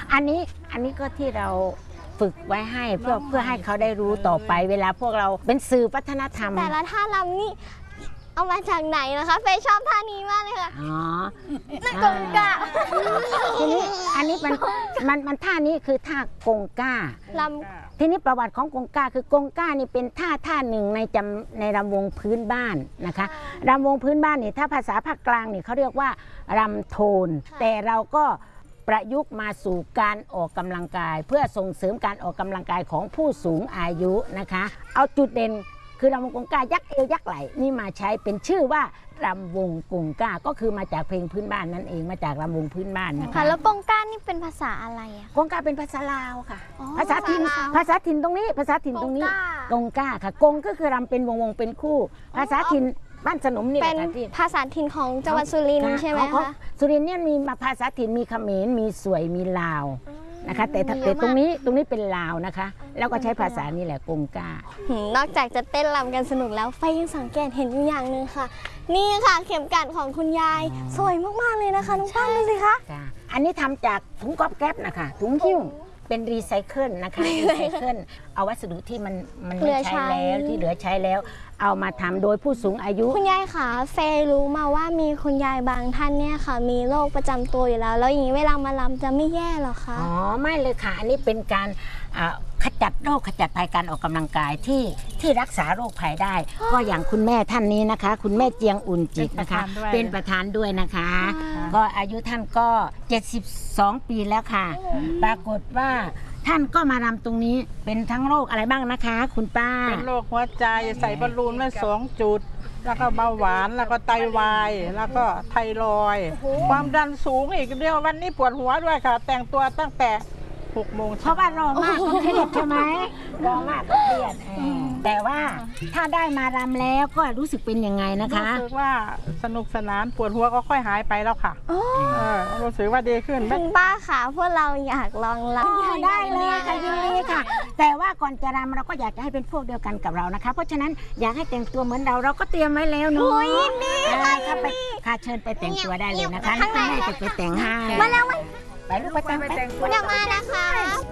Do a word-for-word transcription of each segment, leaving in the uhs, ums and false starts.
อันนี้อันนี้ก็ที่เราฝึกไว้ให้เพื่อเพื่อให้เขาได้รู้ต่อไปเวลาพวกเราเป็นสื่อวัฒนธรรมแต่ละท่ารำนี่เอามาจากไหนนะคะเฟย์ชอบท่านี้มากเลยค่ะอ๋อนั่นกงกาทีนี้อันนี้มันมันมันท่านี้คือท่ากงก้าลำทีนี้ประวัติของกงก้าคือกงก้านี่เป็นท่าท่าหนึ่งในจำในรำวงพื้นบ้านนะคะรำวงพื้นบ้านนี่ถ้าภาษาภาคกลางนี่เขาเรียกว่ารำโทนแต่เราก็ประยุกต์มาสู่การออกกำลังกายเพื่อส่งเสริมการออกกำลังกายของผู้สูงอายุนะคะเอาจุดเด่นคือรำวงกงก้ายักเอวยักไหล่นี่มาใช้เป็นชื่อว่ารำวงกงก้าก็คือมาจากเพลงพื้นบ้านนั่นเองมาจากรำวงพื้นบ้านนะคะแล้วกงก้านี่เป็นภาษาอะไรอะกงก้าเป็นภาษาลาวค่ะภาษาถิ่นภาษาถิ่นตรงนี้ภาษาถิ่นตรงนี้กงก้าค่ะกงก็คือรำเป็นวงวงเป็นคู่ภาษาถิ่นบ้านสนมนี่เป็นภาษาถิ่นของจังหวัดสุรินทร์ใช่ไหมคะสุรินทร์เนี่ยมีภาษาถิ่นมีเขมรมีสวยมีลาวนะคะแต่แต่ตรงนี้ตรงนี้เป็นลาวนะคะแล้วก็ใช้ภาษานี่แหละกงก้านอกจากจะเต้นรำกันสนุกแล้วไฟยังสังเกตเห็นอยู่อย่างหนึ่งค่ะนี่ค่ะเข็มกลัดของคุณยายสวยมากๆเลยนะคะน้องป้าดูสิคะอันนี้ทำจากถุงก๊อบแก๊บนะคะถุงหิ้วเป็นรีไซเคิลนะคะรีไซเคิลเอาวัสดุที่มันมันไม่ใช้แล้วที่เหลือใช้แล้วเอามาทำโดยผู้สูงอายุคุณยายค่ะเฟย์รู้มาว่ามีคุณยายบางท่านเนี่ยค่ะมีโรคประจำตัวอยู่แล้วแล้วอย่างนี้เวลามาลำจะไม่แย่หรอคะอ๋อไม่เลยค่ะอันนี้เป็นการขจัดโรคขจัดภัยการออกกำลังกายที่ที่รักษาโรคภัยได้ก็อย่างคุณแม่ท่านนี้นะคะคุณแม่เจียงอุ่นจิตนะคะเป็นประธานด้วยนะคะก็อายุท่านก็เจ็ดสิบสองปีแล้วค่ะปรากฏว่าท่านก็มารำตรงนี้เป็นทั้งโรคอะไรบ้างนะคะคุณป้าเป็นโรคหัวใจใส่บอลลูนไว้สองจุดแล้วก็เบาหวานแล้วก็ไตวายแล้วก็ไทรอยด์ความดันสูงอีกเดียววันนี้ปวดหัวด้วยค่ะแต่งตัวตั้งแต่หกโมงเพราะว่ารอมากก็เครียดใช่ไหมรอมากก็เครียดแต่ว่าถ้าได้มารำแล้วก็รู้สึกเป็นยังไงนะคะรู้สึกว่าสนุกสนานปวดหัวก็ค่อยหายไปแล้วค่ะรู้สึกว่าดีขึ้นคุณป้าค่ะพวกเราอยากลองรำได้เลยค่ะยินดีค่ะแต่ว่าก่อนจะรำเราก็อยากจะให้เป็นพวกเดียวกันกับเรานะคะเพราะฉะนั้นอยากให้แต่งตัวเหมือนเราเราก็เตรียมไว้แล้วเนาะยินดีค่ะไปค่ะเชิญไปแต่งตัวได้เลยนะคะนี่คุณแม่จะไปแต่งให้มาแล้วไปลูกไปแต่งไปแต่งเดี๋ยวมานะคะ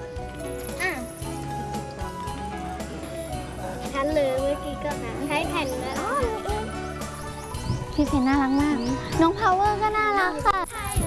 ฉันเลยเมื่อกี้ก็ใช้แผ่นเลยพี่เพนน่ารักมากน้องพาวเวอร์ก็น่ารักค่ะ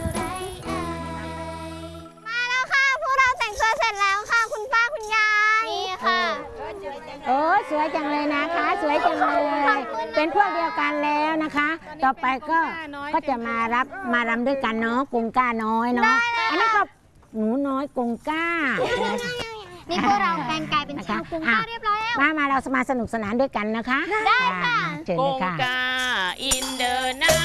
มาแล้วค่ะพวกเราแต่งตัวเสร็จแล้วค่ะคุณป้าคุณยายนี่ค่ะโอ้สวยจังเลยนะคะสวยจังเลยเป็นพวกเดียวกันแล้วนะคะต่อไปก็ก็จะมารับมารำด้วยกันเนาะกงก้าน้อยเนาะอันนี้ก็หนูน้อยกงก้านี่พวกเราแปลงกายเป็นชาวกงก้าเรียบร้อยแล้วมามาเรามาสนุกสนานด้วยกันนะคะได้ค่ะเชิญเลยค่ะกงก้าอินเดอร์นา